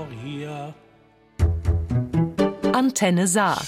Antenne Saar.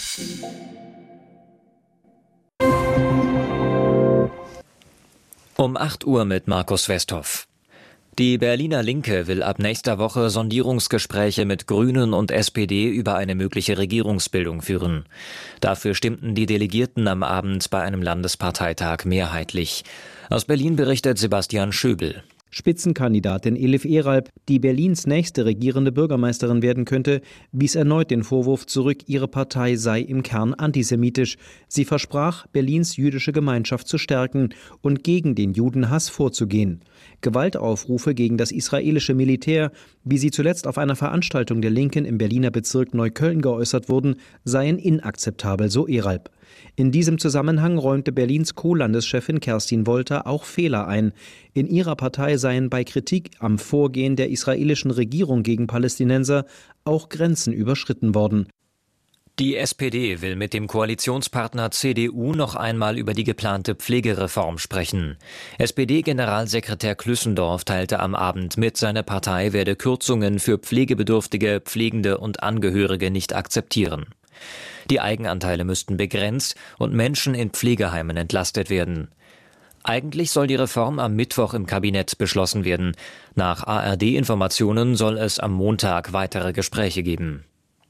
Um 8 Uhr mit Markus Westhoff. Die Berliner Linke will ab nächster Woche Sondierungsgespräche mit Grünen und SPD über eine mögliche Regierungsbildung führen. Dafür stimmten die Delegierten am Abend bei einem Landesparteitag mehrheitlich. Aus Berlin berichtet Sebastian Schöbel. Spitzenkandidatin Elif Eralp, die Berlins nächste regierende Bürgermeisterin werden könnte, wies erneut den Vorwurf zurück, ihre Partei sei im Kern antisemitisch. Sie versprach, Berlins jüdische Gemeinschaft zu stärken und gegen den Judenhass vorzugehen. Gewaltaufrufe gegen das israelische Militär, wie sie zuletzt auf einer Veranstaltung der Linken im Berliner Bezirk Neukölln geäußert wurden, seien inakzeptabel, so Eralp. In diesem Zusammenhang räumte Berlins Co-Landeschefin Kerstin Wolter auch Fehler ein. In ihrer Partei seien bei Kritik am Vorgehen der israelischen Regierung gegen Palästinenser auch Grenzen überschritten worden. Die SPD will mit dem Koalitionspartner CDU noch einmal über die geplante Pflegereform sprechen. SPD-Generalsekretär Klüssendorf teilte am Abend mit, seine Partei werde Kürzungen für Pflegebedürftige, Pflegende und Angehörige nicht akzeptieren. Die Eigenanteile müssten begrenzt und Menschen in Pflegeheimen entlastet werden. Eigentlich soll die Reform am Mittwoch im Kabinett beschlossen werden. Nach ARD-Informationen soll es am Montag weitere Gespräche geben.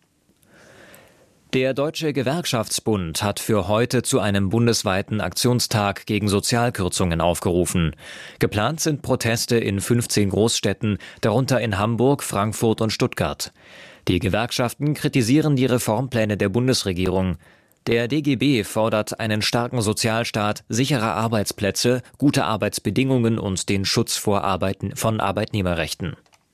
Der Deutsche Gewerkschaftsbund hat für heute zu einem bundesweiten Aktionstag gegen Sozialkürzungen aufgerufen. Geplant sind Proteste in 15 Großstädten, darunter in Hamburg, Frankfurt und Stuttgart. Die Gewerkschaften kritisieren die Reformpläne der Bundesregierung. Der DGB fordert einen starken Sozialstaat, sichere Arbeitsplätze, gute Arbeitsbedingungen und den Schutz von Arbeitnehmerrechten.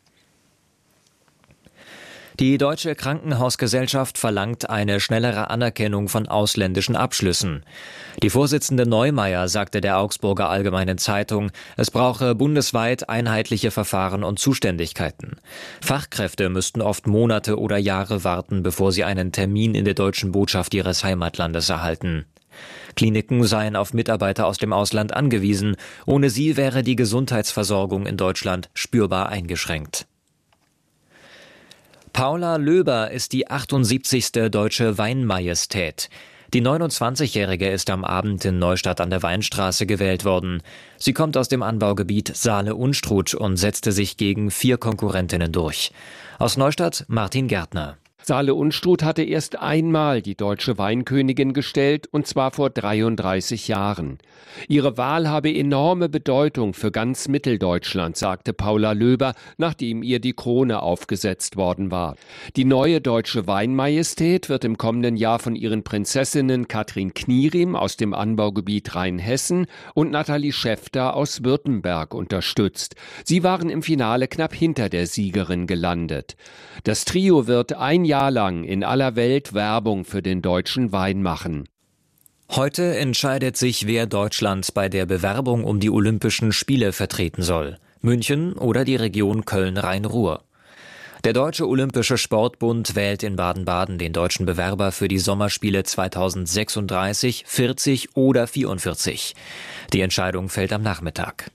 Die Deutsche Krankenhausgesellschaft verlangt eine schnellere Anerkennung von ausländischen Abschlüssen. Die Vorsitzende Neumeier sagte der Augsburger Allgemeinen Zeitung, es brauche bundesweit einheitliche Verfahren und Zuständigkeiten. Fachkräfte müssten oft Monate oder Jahre warten, bevor sie einen Termin in der deutschen Botschaft ihres Heimatlandes erhalten. Kliniken seien auf Mitarbeiter aus dem Ausland angewiesen. Ohne sie wäre die Gesundheitsversorgung in Deutschland spürbar eingeschränkt. Paula Löber ist die 78. deutsche Weinmajestät. Die 29-Jährige ist am Abend in Neustadt an der Weinstraße gewählt worden. Sie kommt aus dem Anbaugebiet Saale-Unstrut und setzte sich gegen 4 Konkurrentinnen durch. Aus Neustadt Martin Gärtner. Saale-Unstrut hatte erst einmal die deutsche Weinkönigin gestellt, und zwar vor 33 Jahren. Ihre Wahl habe enorme Bedeutung für ganz Mitteldeutschland, sagte Paula Löber, nachdem ihr die Krone aufgesetzt worden war. Die neue deutsche Weinmajestät wird im kommenden Jahr von ihren Prinzessinnen Katrin Knierim aus dem Anbaugebiet Rheinhessen und Nathalie Schäfter aus Württemberg unterstützt. Sie waren im Finale knapp hinter der Siegerin gelandet. Das Trio wird ein Jahr lang in aller Welt Werbung für den deutschen Wein machen. Heute entscheidet sich, wer Deutschland bei der Bewerbung um die Olympischen Spiele vertreten soll. München oder die Region Köln-Rhein-Ruhr. Der Deutsche Olympische Sportbund wählt in Baden-Baden den deutschen Bewerber für die Sommerspiele 2036, 40 oder 44. Die Entscheidung fällt am Nachmittag.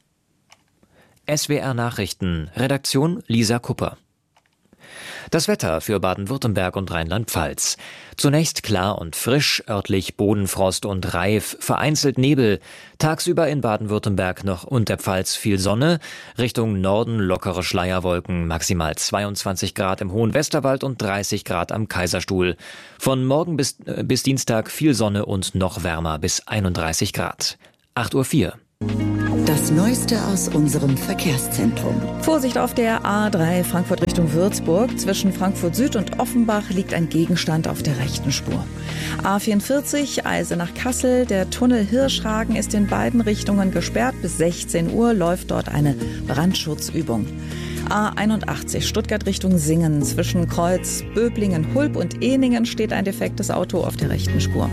SWR Nachrichten, Redaktion Lisa Kupper. Das Wetter für Baden-Württemberg und Rheinland-Pfalz. Zunächst klar und frisch, örtlich Bodenfrost und Reif, vereinzelt Nebel. Tagsüber in Baden-Württemberg noch und der Pfalz viel Sonne. Richtung Norden lockere Schleierwolken, maximal 22 Grad im Hohen Westerwald und 30 Grad am Kaiserstuhl. Von morgen bis Dienstag viel Sonne und noch wärmer bis 31 Grad. 8:04 Uhr. Das Neueste aus unserem Verkehrszentrum. Vorsicht auf der A3 Frankfurt Richtung Würzburg. Zwischen Frankfurt Süd und Offenbach liegt ein Gegenstand auf der rechten Spur. A44 Eisenach Kassel. Der Tunnel Hirschhagen ist in beiden Richtungen gesperrt. Bis 16 Uhr läuft dort eine Brandschutzübung. A81 Stuttgart Richtung Singen. Zwischen Kreuz Böblingen, Hulb und Ehningen steht ein defektes Auto auf der rechten Spur.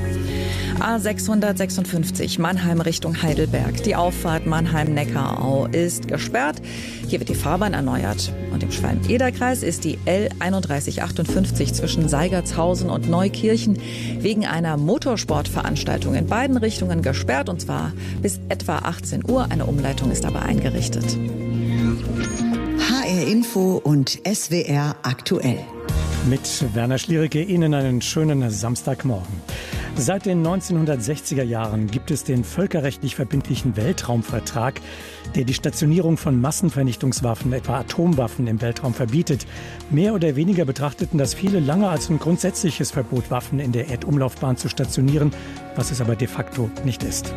A656 Mannheim Richtung Heidelberg. Die Auffahrt Mannheim-Neckarau ist gesperrt. Hier wird die Fahrbahn erneuert. Und im Schwalm-Eder-Kreis ist die L3158 zwischen Seigertshausen und Neukirchen wegen einer Motorsportveranstaltung in beiden Richtungen gesperrt. Und zwar bis etwa 18 Uhr. Eine Umleitung ist aber eingerichtet. HR Info und SWR aktuell. Mit Werner Schliericke Ihnen einen schönen Samstagmorgen. Seit den 1960er Jahren gibt es den völkerrechtlich verbindlichen Weltraumvertrag, der die Stationierung von Massenvernichtungswaffen, etwa Atomwaffen, im Weltraum verbietet. Mehr oder weniger betrachteten das viele lange als ein grundsätzliches Verbot, Waffen in der Erdumlaufbahn zu stationieren, was es aber de facto nicht ist.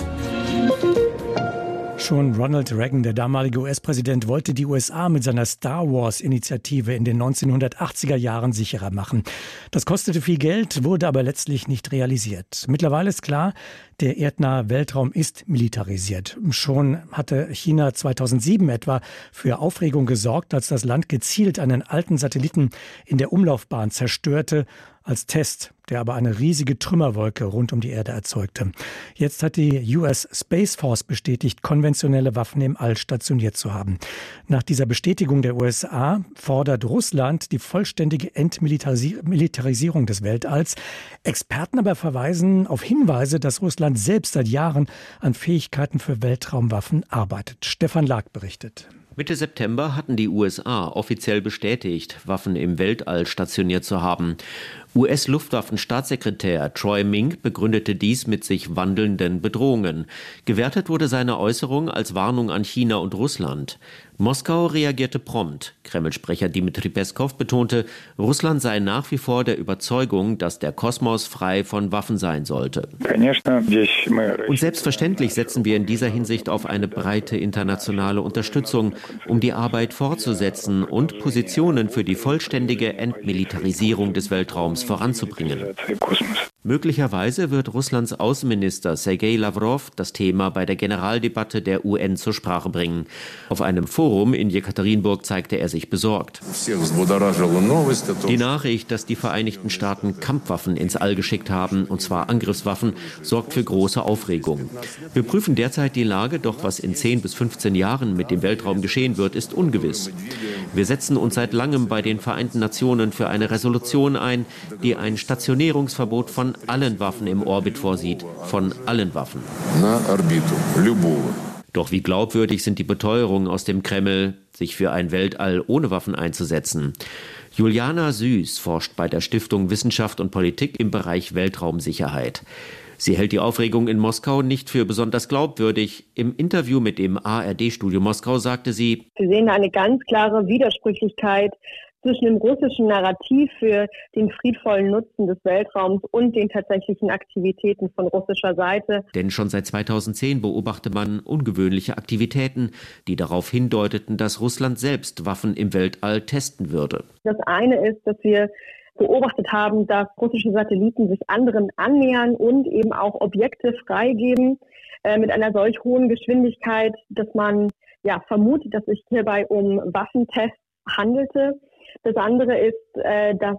Schon Ronald Reagan, der damalige US-Präsident, wollte die USA mit seiner Star Wars-Initiative in den 1980er Jahren sicherer machen. Das kostete viel Geld, wurde aber letztlich nicht realisiert. Mittlerweile ist klar, der erdnahe Weltraum ist militarisiert. Schon hatte China 2007 etwa für Aufregung gesorgt, als das Land gezielt einen alten Satelliten in der Umlaufbahn zerstörte, als Test, der aber eine riesige Trümmerwolke rund um die Erde erzeugte. Jetzt hat die US Space Force bestätigt, konventionelle Waffen im All stationiert zu haben. Nach dieser Bestätigung der USA fordert Russland die vollständige Entmilitarisierung des Weltalls. Experten aber verweisen auf Hinweise, dass Russland selbst seit Jahren an Fähigkeiten für Weltraumwaffen arbeitet. Stefan Lag berichtet. Mitte September hatten die USA offiziell bestätigt, Waffen im Weltall stationiert zu haben. US-Luftwaffenstaatssekretär Troy Mink begründete dies mit sich wandelnden Bedrohungen. Gewertet wurde seine Äußerung als Warnung an China und Russland. Moskau reagierte prompt. Kreml-Sprecher Dmitri Peskov betonte, Russland sei nach wie vor der Überzeugung, dass der Kosmos frei von Waffen sein sollte. Und selbstverständlich setzen wir in dieser Hinsicht auf eine breite internationale Unterstützung, um die Arbeit fortzusetzen und Positionen für die vollständige Entmilitarisierung des Weltraums voranzubringen. Möglicherweise wird Russlands Außenminister Sergei Lavrov das Thema bei der Generaldebatte der UN zur Sprache bringen. Auf einem Forum in Jekaterinburg zeigte er sich besorgt. Die Nachricht, dass die Vereinigten Staaten Kampfwaffen ins All geschickt haben, und zwar Angriffswaffen, sorgt für große Aufregung. Wir prüfen derzeit die Lage, doch was in 10 bis 15 Jahren mit dem Weltraum geschehen wird, ist ungewiss. Wir setzen uns seit langem bei den Vereinten Nationen für eine Resolution ein, die ein Stationierungsverbot von allen Waffen im Orbit vorsieht. Von allen Waffen. Doch wie glaubwürdig sind die Beteuerungen aus dem Kreml, sich für ein Weltall ohne Waffen einzusetzen? Juliana Süß forscht bei der Stiftung Wissenschaft und Politik im Bereich Weltraumsicherheit. Sie hält die Aufregung in Moskau nicht für besonders glaubwürdig. Im Interview mit dem ARD-Studio Moskau sagte sie: Wir sehen eine ganz klare Widersprüchlichkeit zwischen dem russischen Narrativ für den friedvollen Nutzen des Weltraums und den tatsächlichen Aktivitäten von russischer Seite. Denn schon seit 2010 beobachte man ungewöhnliche Aktivitäten, die darauf hindeuteten, dass Russland selbst Waffen im Weltall testen würde. Das eine ist, dass wir beobachtet haben, dass russische Satelliten sich anderen annähern und eben auch Objekte freigeben mit einer solch hohen Geschwindigkeit, dass man vermutet, dass es hierbei um Waffentests handelte. Das andere ist, dass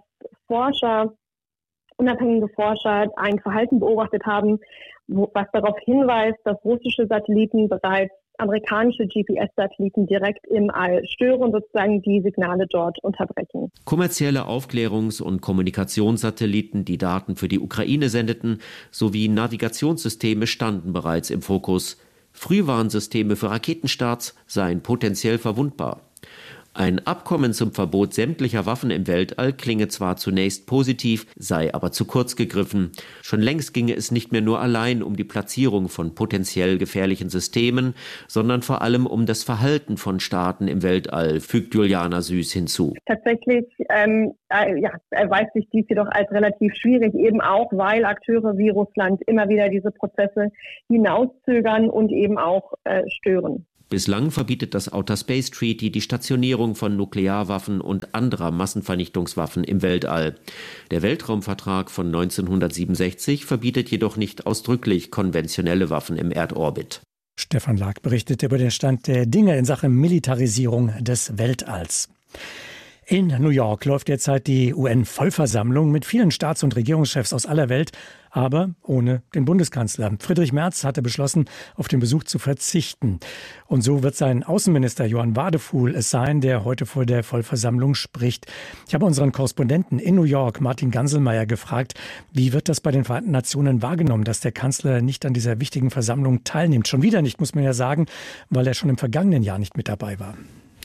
unabhängige Forscher ein Verhalten beobachtet haben, was darauf hinweist, dass russische Satelliten bereits amerikanische GPS-Satelliten direkt im All stören und sozusagen die Signale dort unterbrechen. Kommerzielle Aufklärungs- und Kommunikationssatelliten, die Daten für die Ukraine sendeten, sowie Navigationssysteme standen bereits im Fokus. Frühwarnsysteme für Raketenstarts seien potenziell verwundbar. Ein Abkommen zum Verbot sämtlicher Waffen im Weltall klinge zwar zunächst positiv, sei aber zu kurz gegriffen. Schon längst ginge es nicht mehr nur allein um die Platzierung von potenziell gefährlichen Systemen, sondern vor allem um das Verhalten von Staaten im Weltall, fügt Juliana Süß hinzu. Tatsächlich erweist sich dies jedoch als relativ schwierig, eben auch, weil Akteure wie Russland immer wieder diese Prozesse hinauszögern und eben auch stören. Bislang verbietet das Outer Space Treaty die Stationierung von Nuklearwaffen und anderer Massenvernichtungswaffen im Weltall. Der Weltraumvertrag von 1967 verbietet jedoch nicht ausdrücklich konventionelle Waffen im Erdorbit. Stefan Lag berichtete über den Stand der Dinge in Sachen Militarisierung des Weltalls. In New York läuft derzeit die UN-Vollversammlung mit vielen Staats- und Regierungschefs aus aller Welt, aber ohne den Bundeskanzler. Friedrich Merz hatte beschlossen, auf den Besuch zu verzichten. Und so wird sein Außenminister Johann Wadefuhl es sein, der heute vor der Vollversammlung spricht. Ich habe unseren Korrespondenten in New York, Martin Ganselmeier, gefragt, wie wird das bei den Vereinten Nationen wahrgenommen, dass der Kanzler nicht an dieser wichtigen Versammlung teilnimmt? Schon wieder nicht, muss man ja sagen, weil er schon im vergangenen Jahr nicht mit dabei war.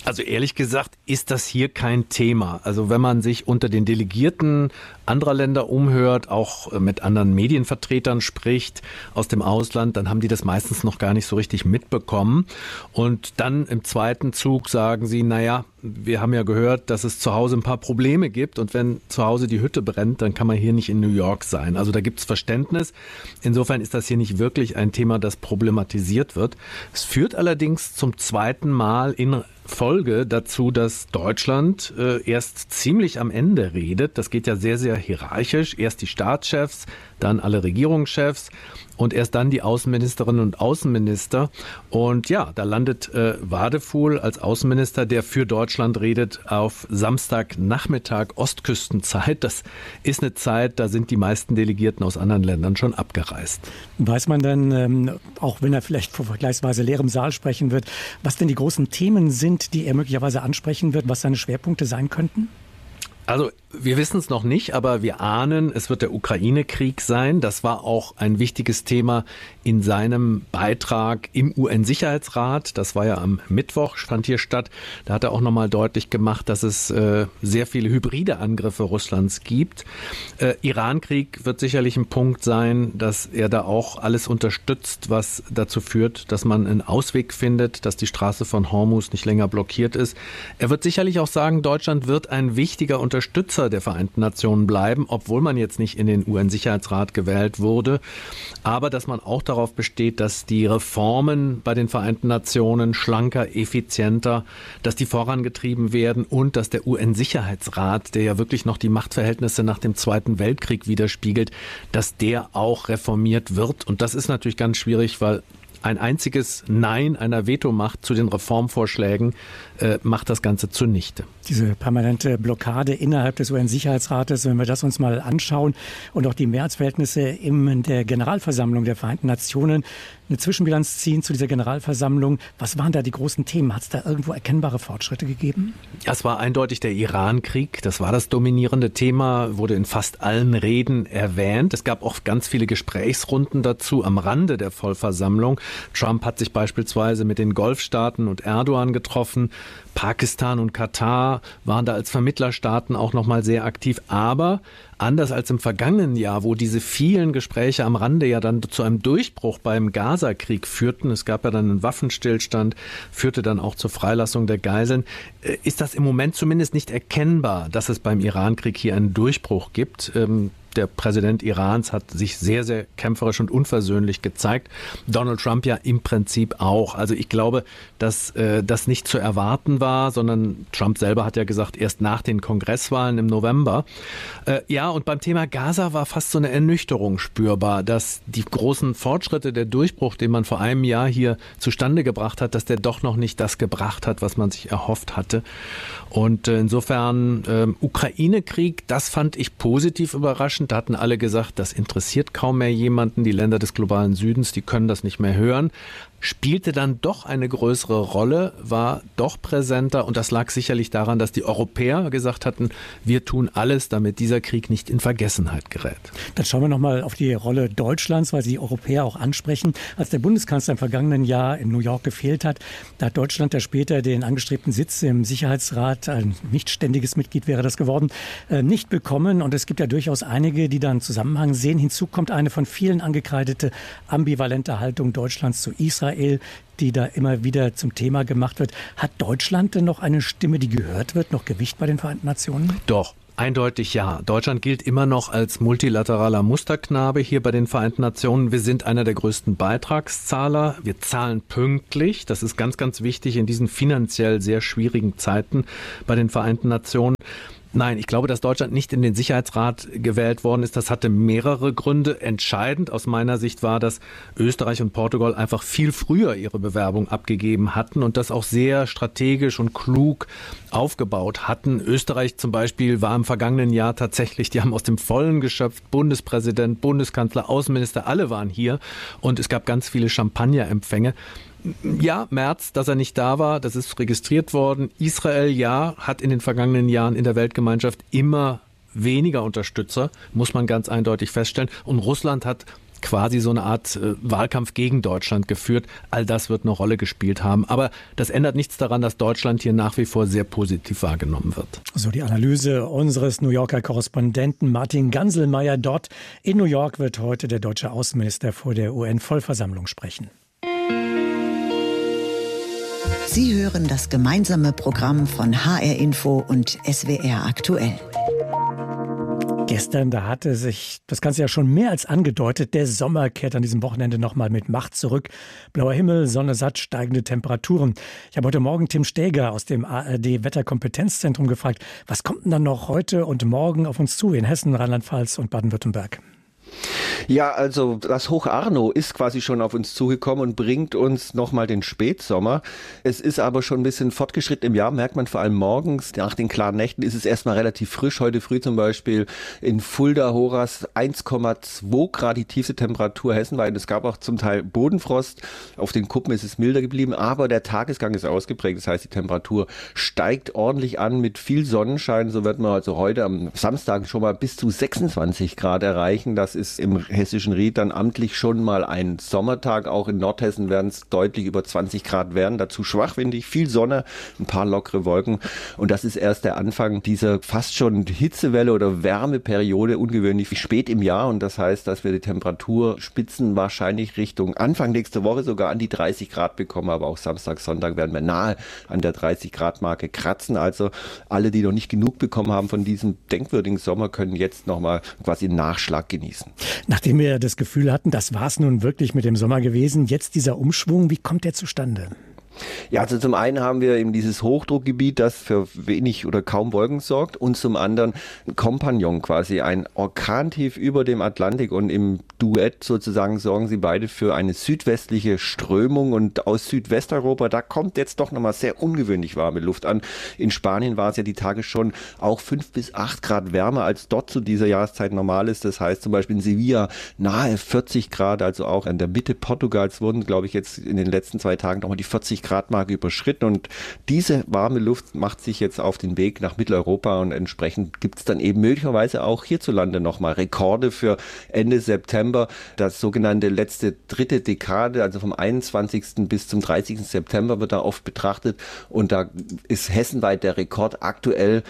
Also ehrlich gesagt ist das hier kein Thema. Also wenn man sich unter den Delegierten anderer Länder umhört, auch mit anderen Medienvertretern spricht aus dem Ausland, dann haben die das meistens noch gar nicht so richtig mitbekommen. Und dann im zweiten Zug sagen sie, naja, wir haben ja gehört, dass es zu Hause ein paar Probleme gibt. Und wenn zu Hause die Hütte brennt, dann kann man hier nicht in New York sein. Also da gibt es Verständnis. Insofern ist das hier nicht wirklich ein Thema, das problematisiert wird. Es führt allerdings zum zweiten Mal in Folge dazu, dass Deutschland erst ziemlich am Ende redet. Das geht ja sehr, sehr hierarchisch. Erst die Staatschefs, dann alle Regierungschefs und erst dann die Außenministerinnen und Außenminister. Und ja, da landet Wadefuhl als Außenminister, der für Deutschland redet, auf Samstagnachmittag Ostküstenzeit. Das ist eine Zeit, da sind die meisten Delegierten aus anderen Ländern schon abgereist. Weiß man dann, auch wenn er vielleicht vor vergleichsweise leerem Saal sprechen wird, was denn die großen Themen sind, die er möglicherweise ansprechen wird, was seine Schwerpunkte sein könnten? Also wir wissen es noch nicht, aber wir ahnen, es wird der Ukraine-Krieg sein. Das war auch ein wichtiges Thema in seinem Beitrag im UN-Sicherheitsrat. Das war ja am Mittwoch, fand hier statt. Da hat er auch nochmal deutlich gemacht, dass es sehr viele hybride Angriffe Russlands gibt. Iran-Krieg wird sicherlich ein Punkt sein, dass er da auch alles unterstützt, was dazu führt, dass man einen Ausweg findet, dass die Straße von Hormuz nicht länger blockiert ist. Er wird sicherlich auch sagen, Deutschland wird ein wichtiger Unterstützer der Vereinten Nationen bleiben, obwohl man jetzt nicht in den UN-Sicherheitsrat gewählt wurde. Aber dass man auch darauf besteht, dass die Reformen bei den Vereinten Nationen schlanker, effizienter, dass die vorangetrieben werden und dass der UN-Sicherheitsrat, der ja wirklich noch die Machtverhältnisse nach dem Zweiten Weltkrieg widerspiegelt, dass der auch reformiert wird. Und das ist natürlich ganz schwierig, weil ein einziges Nein einer Vetomacht zu den Reformvorschlägen macht das Ganze zunichte. Diese permanente Blockade innerhalb des UN-Sicherheitsrates, wenn wir das uns mal anschauen und auch die Mehrheitsverhältnisse in der Generalversammlung der Vereinten Nationen, eine Zwischenbilanz ziehen zu dieser Generalversammlung. Was waren da die großen Themen? Hat es da irgendwo erkennbare Fortschritte gegeben? Es war eindeutig der Iran-Krieg. Das war das dominierende Thema, wurde in fast allen Reden erwähnt. Es gab auch ganz viele Gesprächsrunden dazu am Rande der Vollversammlung. Trump hat sich beispielsweise mit den Golfstaaten und Erdogan getroffen. Pakistan und Katar waren da als Vermittlerstaaten auch nochmal sehr aktiv. Aber anders als im vergangenen Jahr, wo diese vielen Gespräche am Rande ja dann zu einem Durchbruch beim Gaza-Krieg führten, es gab ja dann einen Waffenstillstand, führte dann auch zur Freilassung der Geiseln, ist das im Moment zumindest nicht erkennbar, dass es beim Iran-Krieg hier einen Durchbruch gibt. Der Präsident Irans hat sich sehr, sehr kämpferisch und unversöhnlich gezeigt. Donald Trump ja im Prinzip auch. Also ich glaube, dass das nicht zu erwarten war, sondern Trump selber hat ja gesagt, erst nach den Kongresswahlen im November. Ja, und beim Thema Gaza war fast so eine Ernüchterung spürbar, dass die großen Fortschritte, der Durchbruch, den man vor einem Jahr hier zustande gebracht hat, dass der doch noch nicht das gebracht hat, was man sich erhofft hatte. Und insofern Ukraine-Krieg, das fand ich positiv überraschend. Da hatten alle gesagt, das interessiert kaum mehr jemanden. Die Länder des globalen Südens, die können das nicht mehr hören. Spielte dann doch eine größere Rolle, war doch präsenter und das lag sicherlich daran, dass die Europäer gesagt hatten, wir tun alles, damit dieser Krieg nicht in Vergessenheit gerät. Dann schauen wir nochmal auf die Rolle Deutschlands, weil Sie die Europäer auch ansprechen. Als der Bundeskanzler im vergangenen Jahr in New York gefehlt hat, da hat Deutschland ja später den angestrebten Sitz im Sicherheitsrat, ein nicht ständiges Mitglied wäre das geworden, nicht bekommen. Und es gibt ja durchaus einige, die da einen Zusammenhang sehen. Hinzu kommt eine von vielen angekreidete ambivalente Haltung Deutschlands zu Israel, die da immer wieder zum Thema gemacht wird. Hat Deutschland denn noch eine Stimme, die gehört wird, noch Gewicht bei den Vereinten Nationen? Doch. Eindeutig ja. Deutschland gilt immer noch als multilateraler Musterknabe hier bei den Vereinten Nationen. Wir sind einer der größten Beitragszahler. Wir zahlen pünktlich. Das ist ganz, ganz wichtig in diesen finanziell sehr schwierigen Zeiten bei den Vereinten Nationen. Nein, ich glaube, dass Deutschland nicht in den Sicherheitsrat gewählt worden ist. Das hatte mehrere Gründe. Entscheidend aus meiner Sicht war, dass Österreich und Portugal einfach viel früher ihre Bewerbung abgegeben hatten und das auch sehr strategisch und klug aufgebaut hatten. Österreich zum Beispiel war im vergangenen Jahr tatsächlich, die haben aus dem Vollen geschöpft. Bundespräsident, Bundeskanzler, Außenminister, alle waren hier und es gab ganz viele Champagnerempfänge. Ja, Merz, dass er nicht da war, das ist registriert worden. Israel, ja, hat in den vergangenen Jahren in der Weltgemeinschaft immer weniger Unterstützer, muss man ganz eindeutig feststellen. Und Russland hat quasi so eine Art Wahlkampf gegen Deutschland geführt. All das wird eine Rolle gespielt haben. Aber das ändert nichts daran, dass Deutschland hier nach wie vor sehr positiv wahrgenommen wird. So die Analyse unseres New Yorker Korrespondenten Martin Ganselmeier. Dort in New York wird heute der deutsche Außenminister vor der UN-Vollversammlung sprechen. Sie hören das gemeinsame Programm von HR Info und SWR Aktuell. Gestern, da hatte sich das Ganze ja schon mehr als angedeutet. Der Sommer kehrt an diesem Wochenende nochmal mit Macht zurück. Blauer Himmel, Sonne satt, steigende Temperaturen. Ich habe heute Morgen Tim Stäger aus dem ARD-Wetterkompetenzzentrum gefragt, was kommt denn dann noch heute und morgen auf uns zu in Hessen, Rheinland-Pfalz und Baden-Württemberg? Ja, also das Hoch Arno ist quasi schon auf uns zugekommen und bringt uns nochmal den Spätsommer. Es ist aber schon ein bisschen fortgeschritten im Jahr, merkt man vor allem morgens. Nach den klaren Nächten ist es erstmal relativ frisch. Heute früh zum Beispiel in Fulda, Horas 1,2 Grad die tiefste Temperatur hessenweit. Es gab auch zum Teil Bodenfrost. Auf den Kuppen ist es milder geblieben, aber der Tagesgang ist ausgeprägt. Das heißt, die Temperatur steigt ordentlich an mit viel Sonnenschein. So wird man also heute am Samstag schon mal bis zu 26 Grad erreichen. Das ist im Hessischen Ried dann amtlich schon mal ein Sommertag. Auch in Nordhessen werden es deutlich über 20 Grad werden. Dazu schwachwindig, viel Sonne, ein paar lockere Wolken. Und das ist erst der Anfang dieser fast schon Hitzewelle oder Wärmeperiode, ungewöhnlich spät im Jahr. Und das heißt, dass wir die Temperaturspitzen wahrscheinlich Richtung Anfang nächste Woche sogar an die 30 Grad bekommen. Aber auch Samstag, Sonntag werden wir nahe an der 30 Grad Marke kratzen. Also alle, die noch nicht genug bekommen haben von diesem denkwürdigen Sommer, können jetzt nochmal quasi einen Nachschlag genießen. Nachdem wir das Gefühl hatten, das war es nun wirklich mit dem Sommer gewesen, jetzt dieser Umschwung, wie kommt der zustande? Ja, also zum einen haben wir eben dieses Hochdruckgebiet, das für wenig oder kaum Wolken sorgt, und zum anderen ein Kompagnon, quasi ein Orkantief über dem Atlantik, und im Duett sozusagen sorgen sie beide für eine südwestliche Strömung, und aus Südwesteuropa, da kommt jetzt doch nochmal sehr ungewöhnlich warme Luft an. In Spanien war es ja die Tage schon auch 5 bis 8 Grad wärmer, als dort zu dieser Jahreszeit normal ist. Das heißt zum Beispiel in Sevilla nahe 40 Grad, also auch in der Mitte Portugals wurden, glaube ich, jetzt in den letzten 2 Tagen nochmal die 40 Grad Marke überschritten, und diese warme Luft macht sich jetzt auf den Weg nach Mitteleuropa, und entsprechend gibt es dann eben möglicherweise auch hierzulande nochmal Rekorde für Ende September. Das sogenannte letzte dritte Dekade, also vom 21. bis zum 30. September wird da oft betrachtet, und da ist hessenweit der Rekord aktuell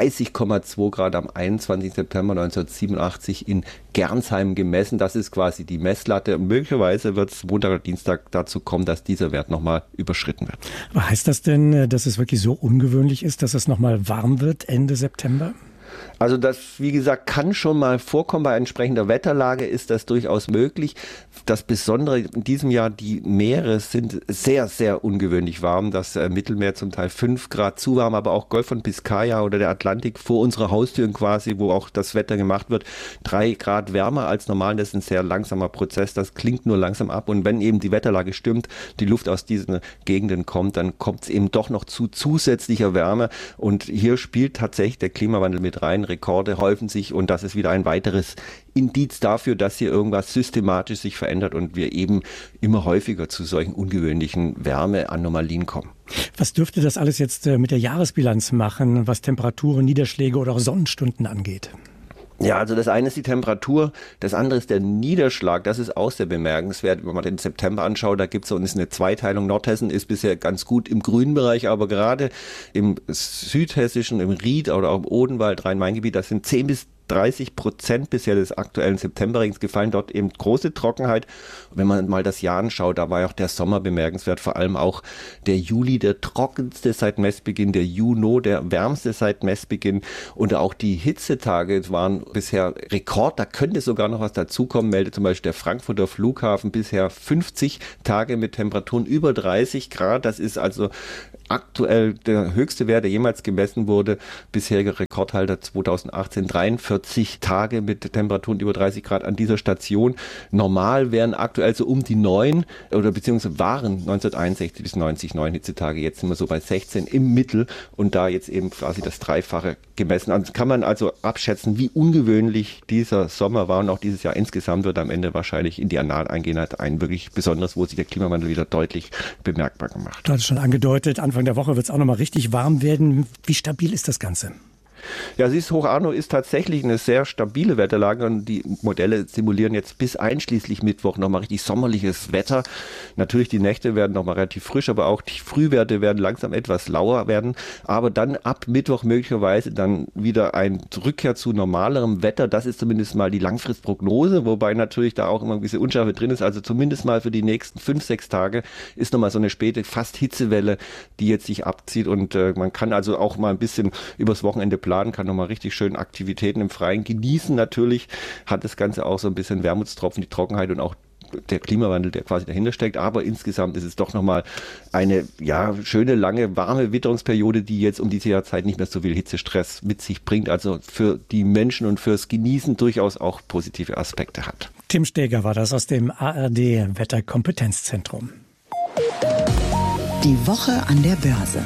30,2 Grad am 21. September 1987 in Gernsheim gemessen. Das ist quasi die Messlatte, und möglicherweise wird es Montag oder Dienstag dazu kommen, dass dieser Wert nochmal überschritten wird. Aber heißt das denn, dass es wirklich so ungewöhnlich ist, dass es nochmal warm wird Ende September? Also das, wie gesagt, kann schon mal vorkommen. Bei entsprechender Wetterlage ist das durchaus möglich. Das Besondere in diesem Jahr, die Meere sind sehr, sehr ungewöhnlich warm. Das Mittelmeer zum Teil 5 Grad zu warm, aber auch Golf von Biskaya oder der Atlantik vor unserer Haustüren quasi, wo auch das Wetter gemacht wird, 3 Grad wärmer als normal. Das ist ein sehr langsamer Prozess. Das klingt nur langsam ab. Und wenn eben die Wetterlage stimmt, die Luft aus diesen Gegenden kommt, dann kommt es eben doch noch zu zusätzlicher Wärme. Und hier spielt tatsächlich der Klimawandel mit rein. Rekorde häufen sich, und das ist wieder ein weiteres Indiz dafür, dass hier irgendwas systematisch sich verändert und wir eben immer häufiger zu solchen ungewöhnlichen Wärmeanomalien kommen. Was dürfte das alles jetzt mit der Jahresbilanz machen, was Temperaturen, Niederschläge oder auch Sonnenstunden angeht? Ja, also das eine ist die Temperatur, das andere ist der Niederschlag. Das ist auch sehr bemerkenswert, wenn man den September anschaut. Da gibt es eine Zweiteilung. Nordhessen ist bisher ganz gut im grünen Bereich, aber gerade im südhessischen, im Ried oder auch im Odenwald, Rhein-Main-Gebiet, das sind 10 bis 30% bisher des aktuellen Septemberregens gefallen, dort eben große Trockenheit. Und wenn man mal das Jahr anschaut, da war ja auch der Sommer bemerkenswert, vor allem auch der Juli, der trockenste seit Messbeginn, der Juni, der wärmste seit Messbeginn, und auch die Hitzetage waren bisher Rekord. Da könnte sogar noch was dazukommen, meldet zum Beispiel der Frankfurter Flughafen bisher 50 Tage mit Temperaturen über 30 Grad. Das ist also aktuell der höchste Wert, der jemals gemessen wurde. Bisheriger Rekordhalter 2018, 43 Tage mit Temperaturen über 30 Grad an dieser Station. Normal wären aktuell so um die 9 oder beziehungsweise waren 1961 bis 90 9 Hitzetage. Jetzt sind wir so bei 16 im Mittel, und da jetzt eben quasi das Dreifache gemessen. Also kann man also abschätzen, wie ungewöhnlich dieser Sommer war, und auch dieses Jahr insgesamt wird am Ende wahrscheinlich in die Annalen eingehen, hat ein wirklich besonderes, wo sich der Klimawandel wieder deutlich bemerkbar gemacht. Du hattest schon angedeutet, Anfang der Woche wird es auch nochmal richtig warm werden. Wie stabil ist das Ganze? Ja, Sis Hoch Arno ist tatsächlich eine sehr stabile Wetterlage und die Modelle simulieren jetzt bis einschließlich Mittwoch nochmal richtig sommerliches Wetter. Natürlich, die Nächte werden nochmal relativ frisch, aber auch die Frühwerte werden langsam etwas lauer werden. Aber dann ab Mittwoch möglicherweise dann wieder ein Rückkehr zu normalerem Wetter. Das ist zumindest mal die Langfristprognose, wobei natürlich da auch immer ein bisschen Unschärfe drin ist. Also zumindest mal für die nächsten 5-6 Tage ist nochmal so eine späte, fast Hitzewelle, die jetzt sich abzieht. Und man kann also auch mal ein bisschen übers Wochenende planen, kann nochmal richtig schön Aktivitäten im Freien genießen. Natürlich hat das Ganze auch so ein bisschen Wermutstropfen, die Trockenheit und auch der Klimawandel, der quasi dahinter steckt. Aber insgesamt ist es doch nochmal eine schöne, lange, warme Witterungsperiode, die jetzt um diese Jahrzeit nicht mehr so viel Hitzestress mit sich bringt. Also für die Menschen und fürs Genießen durchaus auch positive Aspekte hat. Tim Steger war das aus dem ARD Wetterkompetenzzentrum. Die Woche an der Börse.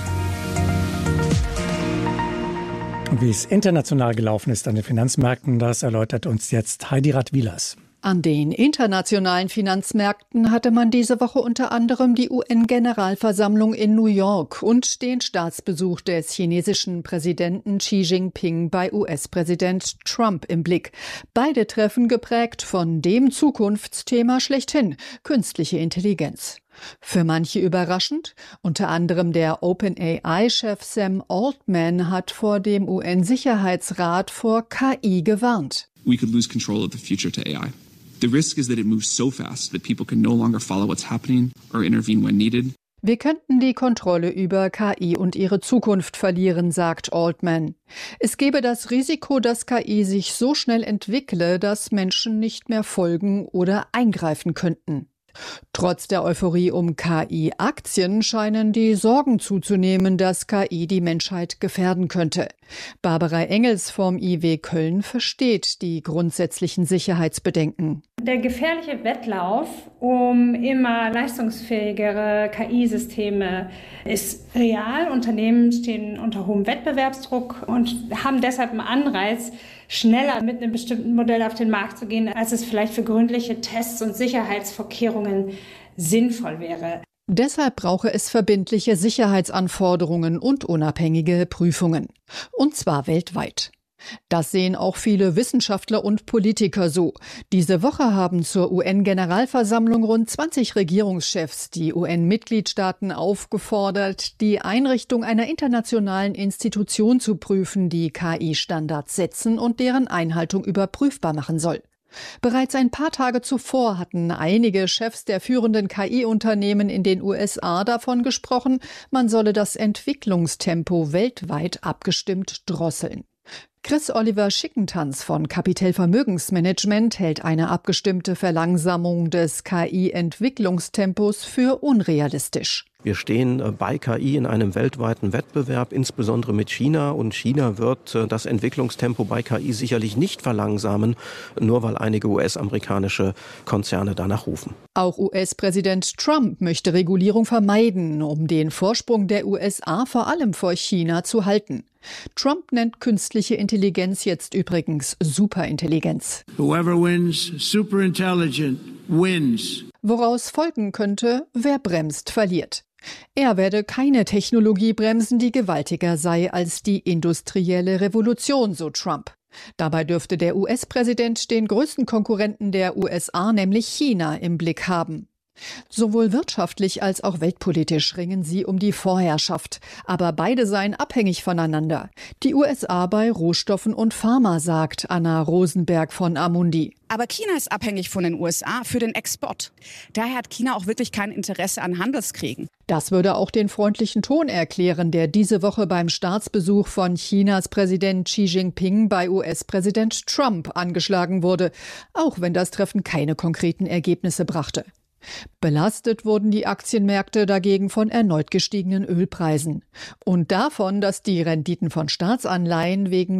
Wie es international gelaufen ist an den Finanzmärkten, das erläutert uns jetzt Heidi Radwilas. An den internationalen Finanzmärkten hatte man diese Woche unter anderem die UN-Generalversammlung in New York und den Staatsbesuch des chinesischen Präsidenten Xi Jinping bei US-Präsident Trump im Blick. Beide Treffen geprägt von dem Zukunftsthema schlechthin, künstliche Intelligenz. Für manche überraschend, unter anderem der OpenAI-Chef Sam Altman hat vor dem UN-Sicherheitsrat vor KI gewarnt. We could lose control of the future to AI. The risk is that it moves so fast that people can no longer follow what's happening or intervene when needed. Wir könnten die Kontrolle über KI und ihre Zukunft verlieren, sagt Altman. Es gäbe das Risiko, dass KI sich so schnell entwickle, dass Menschen nicht mehr folgen oder eingreifen könnten. Trotz der Euphorie um KI-Aktien scheinen die Sorgen zuzunehmen, dass KI die Menschheit gefährden könnte. Barbara Engels vom IW Köln versteht die grundsätzlichen Sicherheitsbedenken. Der gefährliche Wettlauf um immer leistungsfähigere KI-Systeme ist real. Unternehmen stehen unter hohem Wettbewerbsdruck und haben deshalb einen Anreiz, schneller mit einem bestimmten Modell auf den Markt zu gehen, als es vielleicht für gründliche Tests und Sicherheitsvorkehrungen sinnvoll wäre. Deshalb brauche es verbindliche Sicherheitsanforderungen und unabhängige Prüfungen. Und zwar weltweit. Das sehen auch viele Wissenschaftler und Politiker so. Diese Woche haben zur UN-Generalversammlung rund 20 Regierungschefs die UN-Mitgliedstaaten aufgefordert, die Einrichtung einer internationalen Institution zu prüfen, die KI-Standards setzen und deren Einhaltung überprüfbar machen soll. Bereits ein paar Tage zuvor hatten einige Chefs der führenden KI-Unternehmen in den USA davon gesprochen, man solle das Entwicklungstempo weltweit abgestimmt drosseln. Chris Oliver Schickentanz von Capital Vermögensmanagement hält eine abgestimmte Verlangsamung des KI-Entwicklungstempos für unrealistisch. Wir stehen bei KI in einem weltweiten Wettbewerb, insbesondere mit China. Und China wird das Entwicklungstempo bei KI sicherlich nicht verlangsamen, nur weil einige US-amerikanische Konzerne danach rufen. Auch US-Präsident Trump möchte Regulierung vermeiden, um den Vorsprung der USA vor allem vor China zu halten. Trump nennt künstliche Intelligenz jetzt übrigens Superintelligenz. Whoever wins, superintelligent wins. Woraus folgen könnte, wer bremst, verliert. Er werde keine Technologie bremsen, die gewaltiger sei als die industrielle Revolution, so Trump. Dabei dürfte der US-Präsident den größten Konkurrenten der USA, nämlich China, im Blick haben. Sowohl wirtschaftlich als auch weltpolitisch ringen sie um die Vorherrschaft. Aber beide seien abhängig voneinander. Die USA bei Rohstoffen und Pharma, sagt Anna Rosenberg von Amundi. Aber China ist abhängig von den USA für den Export. Daher hat China auch wirklich kein Interesse an Handelskriegen. Das würde auch den freundlichen Ton erklären, der diese Woche beim Staatsbesuch von Chinas Präsident Xi Jinping bei US-Präsident Trump angeschlagen wurde, auch wenn das Treffen keine konkreten Ergebnisse brachte. Belastet wurden die Aktienmärkte dagegen von erneut gestiegenen Ölpreisen und davon, dass die Renditen von Staatsanleihen wegen